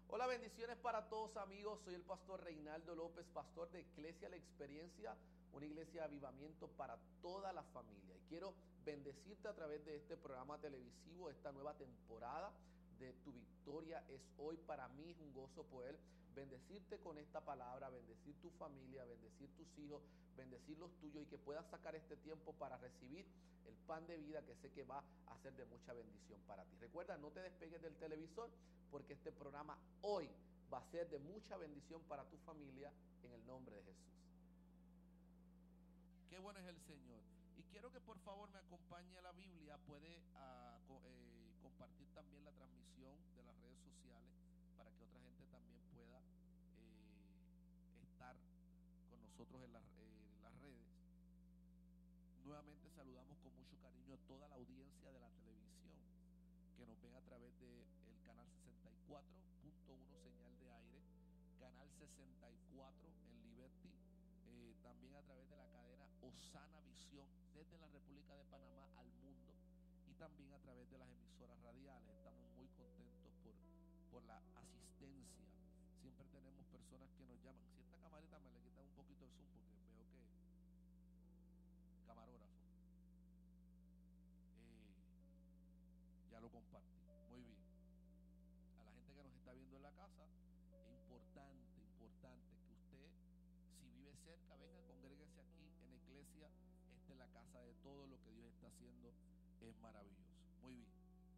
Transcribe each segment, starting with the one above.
Hola, bendiciones para todos, amigos. Soy el pastor Reinaldo López, pastor de Iglesia La Experiencia, una iglesia de avivamiento para toda la familia. Y quiero bendecirte a través de este programa televisivo, esta nueva temporada de Tu Victoria es Hoy. Para mí es un gozo poder bendecirte con esta palabra, bendecir tu familia, bendecir tus hijos, bendecir los tuyos, y que puedas sacar este tiempo para recibir el pan de vida que sé que va a ser de mucha bendición para ti. Recuerda, no te despegues del televisor, porque este programa hoy va a ser de mucha bendición para tu familia, en el nombre de Jesús. Qué bueno es el Señor. Y quiero que por favor me acompañe a la Biblia. Puede compartir también la transmisión de las redes sociales para que otra gente también pueda estar con nosotros en las redes. Nuevamente saludamos con mucho cariño a toda la audiencia de la televisión que nos ven a través del canal 64.1 señal de aire, canal 64 en Liberty, también a través de la cadena Osana Visión desde la República de Panamá al mundo, y también a través de las emisoras radiales. Estamos muy contentos por la asistencia. Siempre tenemos personas que nos llaman. Si esta camarita me le quitan un poquito el zoom, porque veo que camarógrafo, ya lo compartí. Muy bien. A la gente que nos está viendo en la casa, es importante que usted, si vive cerca, venga, congréguese aquí en la iglesia. Esta es la casa de todo. Lo que Dios está haciendo es maravilloso. Muy bien.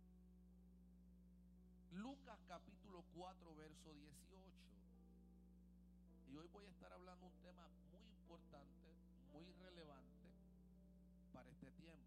Lucas capítulo 4 verso 18. Y hoy voy a estar hablando un tema muy importante, muy relevante para este tiempo.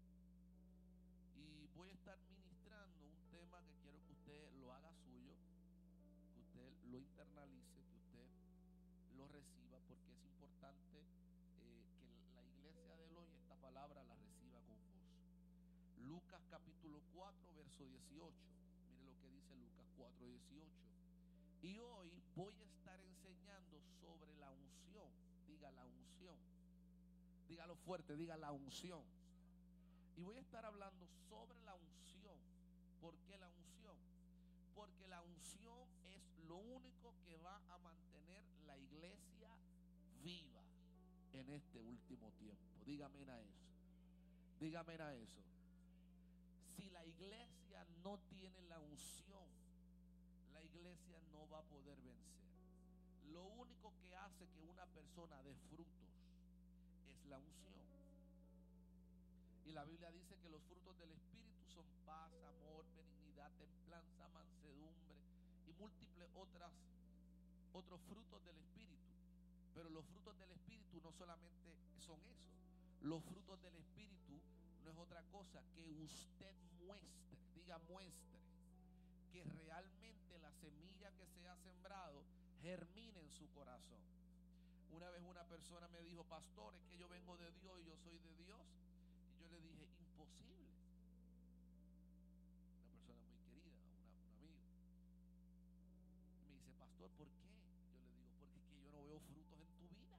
Y voy a estar ministrando un tema que quiero que usted lo haga suyo, que usted lo internalice, que usted lo reciba, porque es importante que la iglesia de hoy esta palabra la reciba con gozo. Lucas capítulo 4 verso 18. Mire lo que dice Lucas 4, 18. Y hoy voy a estar enseñando sobre la unción. Diga la unción. Dígalo fuerte, diga la unción. Y voy a estar hablando sobre la unción. ¿Por qué la unción? Porque la unción es lo único que va a mantener la iglesia viva en este último tiempo. Dígame a eso. Dígame a eso. Si la iglesia no tiene la unción, la iglesia no va a poder vencer. Lo único que hace que una persona dé frutos es la unción. Y la Biblia dice que los frutos del Espíritu son paz, amor, benignidad, templanza, mansedumbre y múltiples otros frutos del Espíritu. Pero los frutos del Espíritu no solamente son eso. Los frutos del Espíritu no es otra cosa que usted muestre, diga muestre, que realmente la semilla que se ha sembrado germine en su corazón. Una vez una persona me dijo: pastor, es que yo vengo de Dios y yo soy de Dios. Y yo le dije: imposible. Una persona muy querida, un amigo. Y me dice: pastor, ¿por qué? Yo le digo: porque es que yo no veo frutos en tu vida.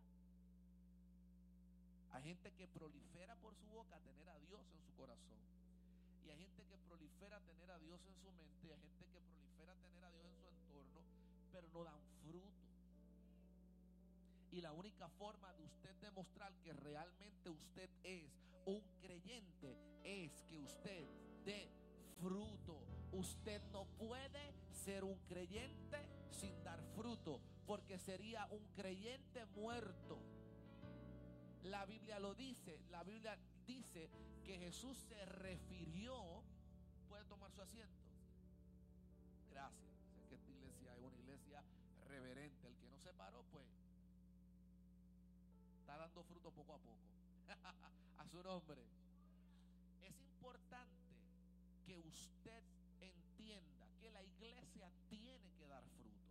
Hay gente que prolifera por su boca a tener a Dios en su corazón, y hay gente que prolifera a tener a Dios en su mente, y hay gente que prolifera a tener a Dios en su entorno, pero no dan fruto. Y la única forma de usted demostrar que realmente usted es un creyente es que usted dé fruto. Usted no puede ser un creyente sin dar fruto, porque sería un creyente muerto. La Biblia lo dice. La Biblia dice que Jesús se refirió. Puede tomar su asiento. Gracias. Sé que esta iglesia es una iglesia reverente. El que no se paró, pues está dando fruto poco a poco. A su nombre. Es importante que usted entienda que la iglesia tiene que dar fruto.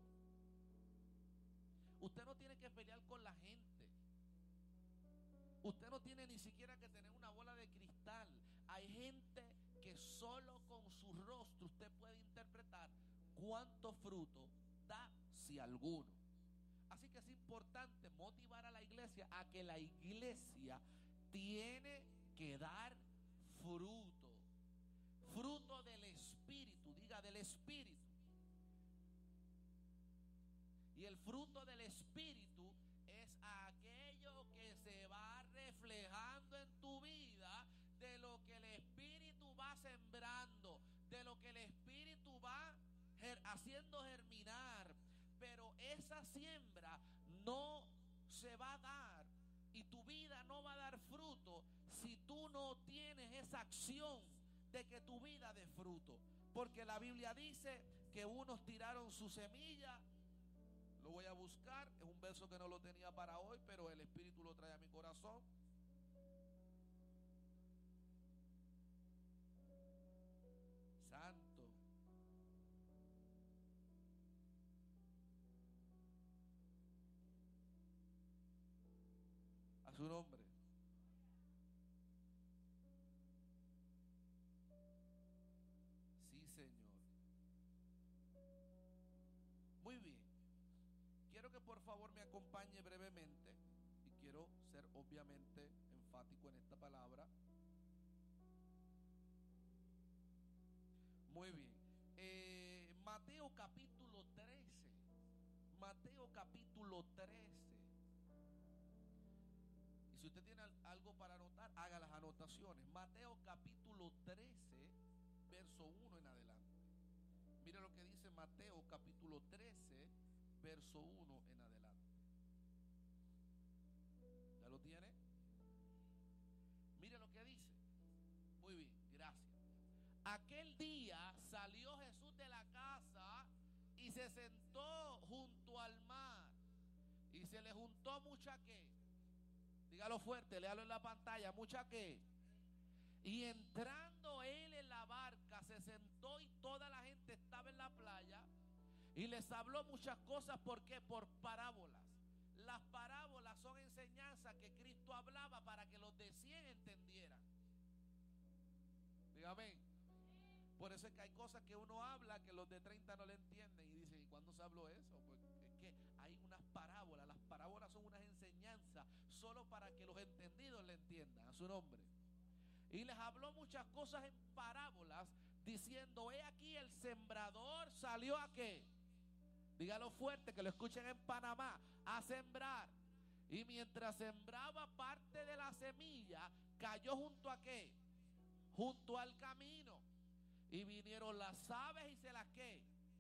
Usted no tiene que pelear con la gente. Usted no tiene ni siquiera que tener una bola de cristal. Hay gente que solo con su rostro usted puede interpretar cuánto fruto da, si alguno. Así que es importante motivar a la iglesia a que la iglesia tiene que dar fruto. Fruto del Espíritu, diga del Espíritu. Y el fruto del Espíritu es aquello que se va reflejando en tu vida de lo que el Espíritu va sembrando, de lo que el Espíritu va haciendo germinar. Pero esa siembra no se va a dar y tu vida no va a dar fruto si tú no tienes esa acción de que tu vida dé fruto. Porque la Biblia dice que unos tiraron su semilla. Lo voy a buscar, es un verso que no lo tenía para hoy, pero el Espíritu lo trae a mi corazón. Santo. A su nombre. Sí, Señor. Muy bien. Quiero que por favor me acompañe brevemente y quiero ser obviamente enfático en esta palabra. Muy bien. Mateo capítulo 13. Mateo capítulo 13. Y si usted tiene algo para anotar, haga las anotaciones. Mateo capítulo 13, verso 1 en adelante. Mire lo que dice Mateo capítulo 13, verso 1 en adelante. ¿Ya lo tiene? Mire lo que dice. Muy bien, gracias. Aquel día salió Jesús de la casa y se sentó junto al mar. Y se le juntó mucha ¿qué? Dígalo fuerte, léalo en la pantalla. ¿Mucha qué? Y entrando él en la barca, se sentó y toda la gente estaba en la playa. Y les habló muchas cosas. ¿Por qué? Por parábolas. Las parábolas son enseñanzas que Cristo hablaba para que los de 100 entendieran. Dígame. Por eso es que hay cosas que uno habla que los de 30 no le entienden. Y dicen, ¿y cuándo se habló eso? Pues es que hay unas parábolas. Las parábolas son unas enseñanzas solo para que los entendidos le entiendan. A su nombre. Y les habló muchas cosas en parábolas, diciendo, he aquí el sembrador salió a ¿qué? Dígalo fuerte, que lo escuchen en Panamá, a sembrar. Y mientras sembraba, parte de la semilla cayó junto a ¿qué? Junto al camino. Y vinieron las aves y se las ¿qué?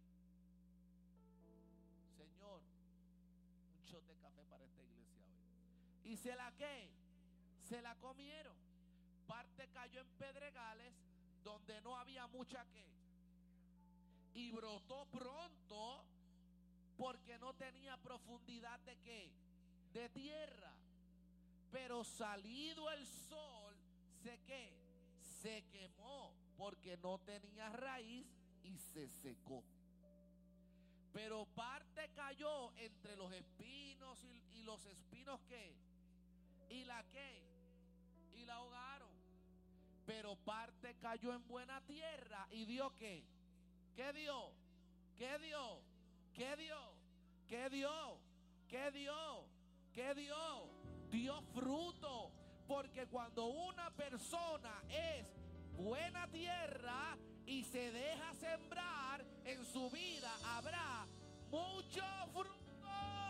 Señor, un shot de café para esta iglesia hoy. Y se la ¿qué? Se la comieron. Parte cayó en pedregales donde no había mucha ¿qué? Y brotó pronto porque no tenía profundidad de ¿qué? De tierra. Pero salido el sol, ¿se qué? Se quemó porque no tenía raíz y se secó. Pero parte cayó entre los espinos y los espinos ¿qué? Y la ¿qué? Y la ahogaron. Pero parte cayó en buena tierra y dio ¿qué? ¿Qué dio? ¿Qué dio? ¿Qué dio? ¿Qué dio? ¿Qué dio? ¿Qué dio? Dio fruto. Porque cuando una persona es buena tierra y se deja sembrar, en su vida habrá mucho fruto.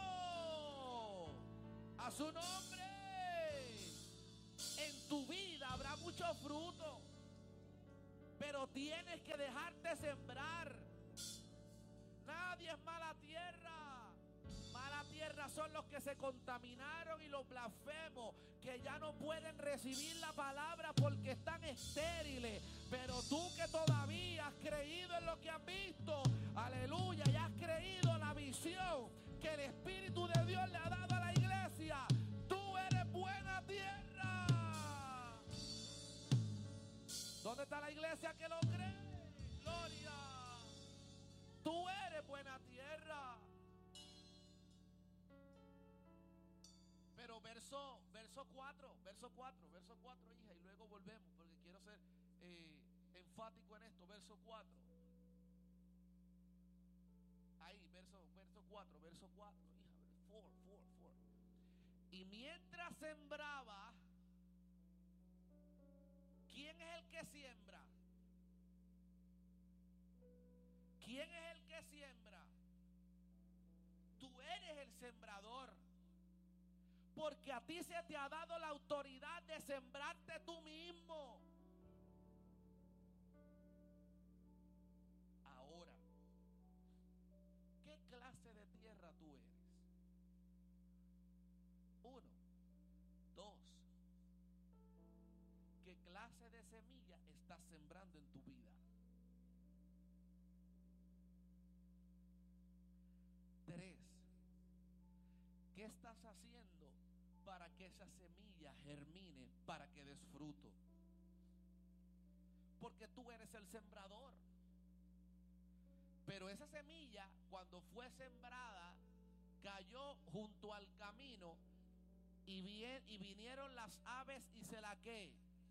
A su nombre. En tu vida habrá mucho fruto, pero tienes que dejarte sembrar. Nadie es mala tierra. Mala tierra son los que se contaminaron y los blasfemos, que ya no pueden recibir la palabra porque están estériles. Pero tú que todavía has creído en lo que has visto, aleluya, y has creído en la visión que el Espíritu de Dios le ha dado a la iglesia, tú eres buena tierra. ¿Dónde está la iglesia que lo cree? Gloria. Tú eres buena tierra. Pero verso 4, hija, y luego volvemos porque quiero ser enfático en esto. Verso 4. Ahí, verso 4, hija, 4. Y mientras sembraba, ¿quién es el que siembra? ¿Quién es el que siembra? Tú eres el sembrador. Porque a ti se te ha dado la autoridad de sembrarte tú mismo. Ahora, ¿qué clase de tierra tú eres? 1, 2. ¿Qué clase de semilla estás sembrando en tu vida? 3. ¿Qué estás haciendo para que esa semilla germine, para que des fruto? Porque tú eres el sembrador. Pero esa semilla, cuando fue sembrada, cayó junto al camino y vinieron las aves y se la ¿qué?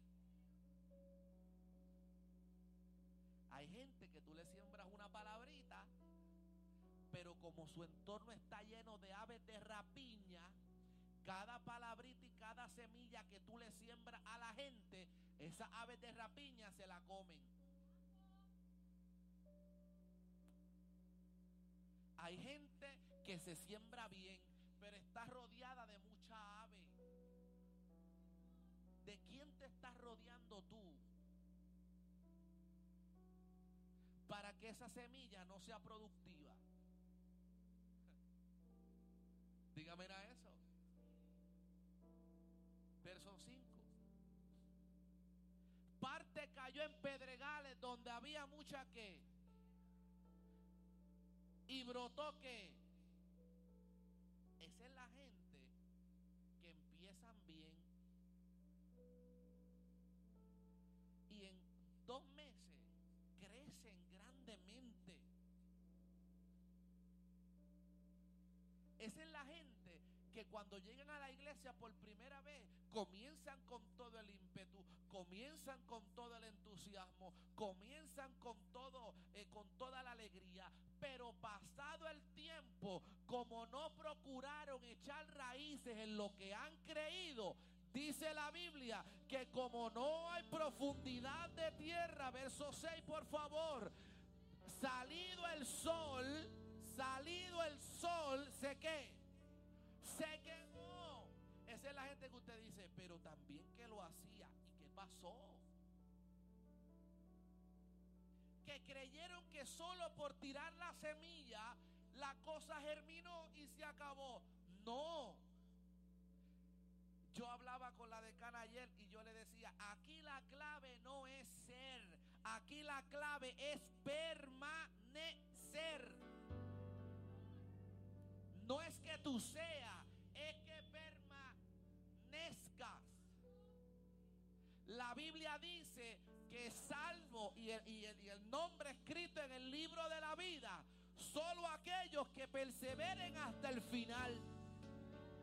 Hay gente que tú le siembras una palabrita, pero como su entorno está lleno de aves de rapiña, cada palabrita y cada semilla que tú le siembras a la gente, esas aves de rapiña se la comen. Hay gente que se siembra bien, pero está rodeada de mucha ave. ¿De quién te estás rodeando tú? Para que esa semilla no sea productiva. Dígame a eso. Verso 5. Parte cayó en pedregales donde había mucha ¿qué? Y brotó ¿qué? Esa es la gente que empiezan bien y en 2 meses crecen grandemente. Esa es la gente que cuando llegan a la iglesia por primera vez comienzan con todo el ímpetu, comienzan con todo el entusiasmo, comienzan con toda la alegría, pero pasado el tiempo, como no procuraron echar raíces en lo que han creído, dice la Biblia que como no hay profundidad de tierra, verso 6 por favor, salido el sol, ¿se qué? Se quemó. Esa es la gente que usted dice, pero también que lo hacía. ¿Y qué pasó? Que creyeron que solo por tirar la semilla la cosa germinó y se acabó. No. Yo hablaba con la decana ayer y yo le decía, aquí la clave no es ser, aquí la clave es permanecer. No es que tú seas, es que permanezcas. La Biblia dice que salvo y el nombre escrito en el libro de la vida, solo aquellos que perseveren hasta el final.